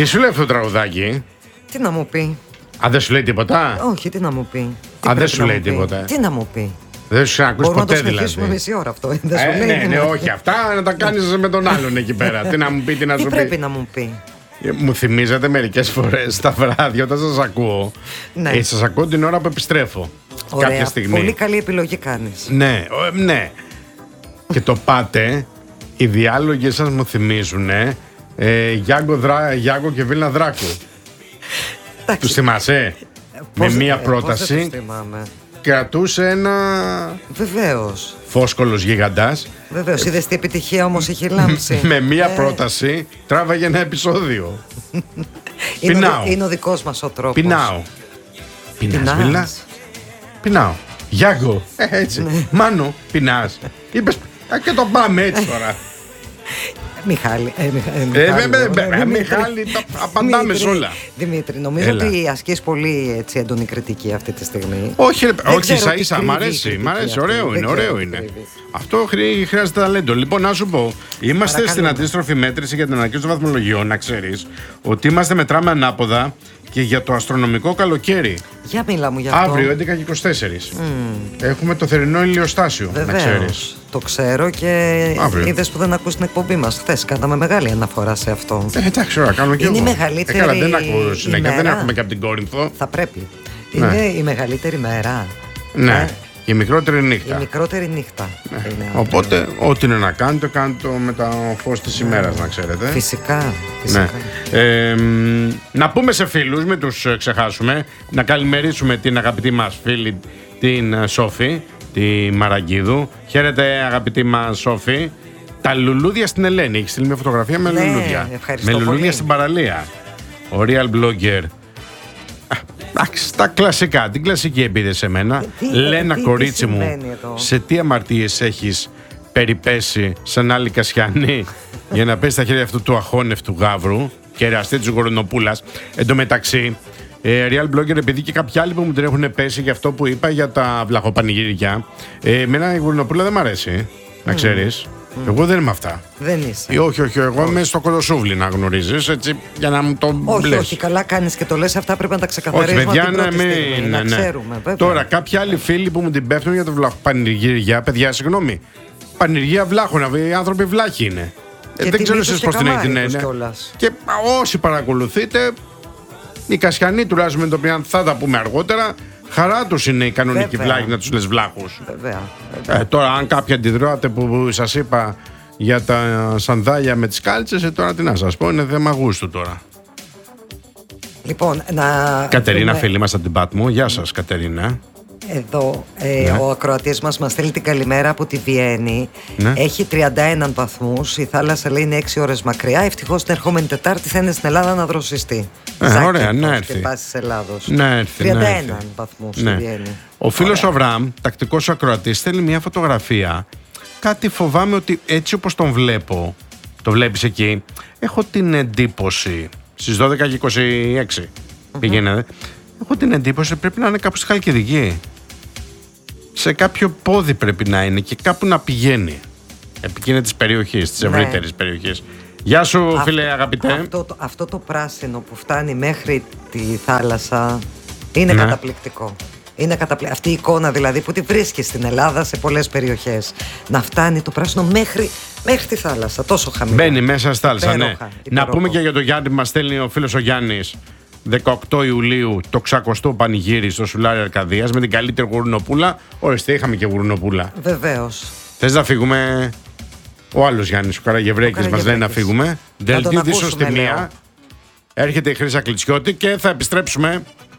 Τι σου λέει αυτό το τραγουδάκι? Τι να μου πει? Αν δεν σου λέει τίποτα? Όχι, τι να μου πει? Αν δεν σου λέει τίποτα? Τι να μου πει? Δεν σου ακούσει ποτέ δηλαδή? Μπορούμε να το συνεχίσουμε μισή ώρα αυτό. Δεν σου λέει? Ναι, όχι. Αυτά να τα κάνεις με τον άλλον εκεί πέρα. Τι να μου πει, τι να σου πει. Τι πρέπει να μου πει? Μου θυμίζετε μερικές φορές τα βράδια όταν σας ακούω. Ναι. Σας ακούω την ώρα που επιστρέφω. Ωραία, κάποια στιγμή. πολύ καλή επιλογή κάνεις. Ναι, ναι. Και το πάτε, οι διάλογοι σας μου θυμίζουν Γιάγκο και Βίλνα Δράκου. Τους θυμάσαι? Με μία πρόταση κρατούσε ένα... Βεβαίως. Φόσκολος γίγαντας. Βεβαίως, είδες τι επιτυχία όμως είχε λάμψει. Με μία πρόταση τράβαγε ένα επεισόδιο. Πεινάω. Είναι ο δικός μας ο τρόπος. Πεινάω. Πεινάς, Βίλνα? Πεινάω. Γιάγκο, έτσι. Ναι. Μάνο, πεινάς? Είπες, και το πάμε έτσι τώρα. Μιχάλη, Μιχάλη, απαντάμε σε όλα. Δημήτρη, νομίζω ότι ασκείς πολύ έτσι έντονη κριτική αυτή τη στιγμή. Όχι, ίσα ίσα, μ' αρέσει, ωραίο είναι. Αυτό χρειάζεται ταλέντο. Λοιπόν, να σου πω, είμαστε στην αντίστροφη μέτρηση για την ανακοίνωση των βαθμολογιών. Να ξέρεις ότι μετράμε ανάποδα και για το αστρονομικό καλοκαίρι. Για μίλα μου γι' αυτό. Αύριο 11 και 24. Έχουμε το θερινό ηλιοστάσιο. Να ξέρεις. Το ξέρω και είδες που δεν ακούς την εκπομπή μας. Χθες κάναμε μεγάλη αναφορά σε αυτό. Εντάξει, ώρα, κάνουμε και εγώ. Είναι η μεγαλύτερη. Καλά, δεν ακούω συνέχεια, δεν έχουμε και από την Κόρινθο. Θα πρέπει. Είναι η μεγαλύτερη μέρα. Ναι. Η μικρότερη νύχτα. Η μικρότερη νύχτα. Ναι. Οπότε, ό,τι είναι να κάνετε, κάντε το με το φως της ημέρας, να ξέρετε. Φυσικά. Ναι. Να πούμε σε φίλους, μην τους ξεχάσουμε, να καλημερίσουμε την αγαπητή μας φίλη, την Σόφη, τη Μαραγκίδου. Χαίρετε, αγαπητή μας Σόφη. Τα λουλούδια στην Ελένη. Έχει στείλει μια φωτογραφία με λουλούδια. Με λουλούδια πολύ. Στην παραλία. Ο real blogger. Εντάξει, τα κλασικά, την κλασική επίδεση σε μένα. Λένα, κορίτσι μου, σε τι αμαρτίες έχεις περιπέσει σαν άλλη Κασιανή για να πέσει στα χέρια αυτού του αχώνευτου γάβρου και εραστή της Γορονοπούλας? Εν τω μεταξύ, real blogger, επειδή και κάποιοι άλλοι που μου την έχουν πέσει για αυτό που είπα για τα βλαχοπανηγύρια, εμένα η Γορονοπούλα δεν μ' αρέσει, να ξέρεις. Εγώ δεν είμαι αυτά. Δεν είσαι. Όχι, εγώ είμαι στο κολοσούβλι, να γνωρίζεις, έτσι, για να μου το λες. Όχι, καλά κάνεις και το λες, αυτά πρέπει να τα ξεκαθαρίσουμε. Όχι, παιδιά, να ξέρουμε. Βέβαια. Τώρα, κάποιοι άλλοι φίλοι που μου την πέφτουν για το πανηγύρια, παιδιά, συγγνώμη. Πανηγύρια βλάχων, οι άνθρωποι βλάχοι είναι. Δεν ξέρω εσείς πώς την έχετε την έννοια. Και όσοι παρακολουθείτε, οι Κασιανοί τουλάχιστον με το οποίο θα τα πούμε αργότερα, χαρά τους είναι οι κανονικοί βλάχοι να τους λες βλάχους. Βέβαια. Τώρα, αν κάποιοι αντιδρώατε που σας είπα για τα σανδάλια με τις κάλτσες, τώρα τι να σας πω, είναι θέμα γούστου τώρα. Λοιπόν, Κατερίνα, φίλη μας από την Πάτμο. Γεια σας, Κατερίνα. Εδώ ο ακροατής μας στέλνει την καλημέρα από τη Βιέννη. Έχει 31 βαθμούς. Η θάλασσα λέει είναι 6 ώρες μακριά. Ευτυχώς την ερχόμενη Τετάρτη θα είναι στην Ελλάδα να δροσιστεί. Ωραία, να έρθει. Στην πάση της Ελλάδος. 31 βαθμούς στη Βιέννη. Ο φίλος Αβραάμ, τακτικός ακροατής, στέλνει μια φωτογραφία. Κάτι φοβάμαι ότι έτσι όπως τον βλέπω, το βλέπεις εκεί, έχω την εντύπωση, στις 12 και 26 πηγαίνετε, έχω την εντύπωση ότι πρέπει να είναι κάπου στη Χαλκιδική. Σε κάποιο πόδι πρέπει να είναι και κάπου να πηγαίνει. Επί εκείνη της περιοχής, της ευρύτερης περιοχής. Γεια σου, φίλε αγαπητέ. Αυτό το πράσινο που φτάνει μέχρι τη θάλασσα είναι καταπληκτικό. Είναι αυτή η εικόνα δηλαδή που τη βρίσκει στην Ελλάδα σε πολλές περιοχές. Να φτάνει το πράσινο μέχρι τη θάλασσα, τόσο χαμηλά. Μπαίνει μέσα στη θάλασσα, ναι. Να πούμε και για το Γιάννη που μας στέλνει ο φίλος ο Γιάννης. 18 Ιουλίου το 600ο πανηγύρι στο Σουλάρι Αρκαδίας με την καλύτερη γουρνοπούλα. Ορίστε, είχαμε και γουρνοπούλα. Βεβαίως. Θες να φύγουμε? Ο άλλος Γιάννης, ο Καραγευρέκης, μας λέει να φύγουμε. Δελτίο της ω τη μία. Έρχεται η Χρύσα Κλιτσιώτη και θα επιστρέψουμε